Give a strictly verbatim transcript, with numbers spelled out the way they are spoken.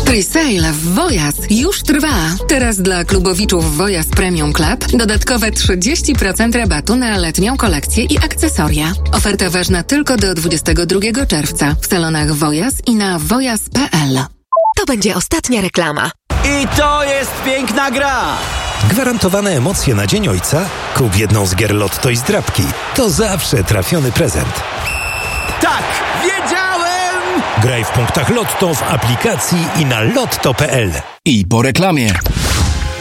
Presale w Wojas już trwa. Teraz dla klubowiczów Wojas Premium Club dodatkowe trzydzieści procent rabatu na letnią kolekcję i akcesoria. Oferta ważna tylko do dwudziestego drugiego czerwca w salonach Wojas i na wojas kropka p l. To będzie ostatnia reklama. I to jest piękna gra! Gwarantowane emocje na Dzień Ojca? Kup jedną z gier Lotto i zdrabki. To zawsze trafiony prezent. Tak! Wiedziałem! Graj w punktach Lotto w aplikacji i na lotto kropka p l. I po reklamie.